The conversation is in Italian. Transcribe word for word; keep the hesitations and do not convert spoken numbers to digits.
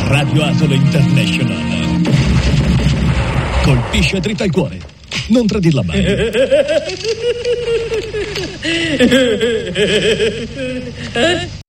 Radio Asolo International. Colpisce dritta al cuore. Non tradirla mai. Eh?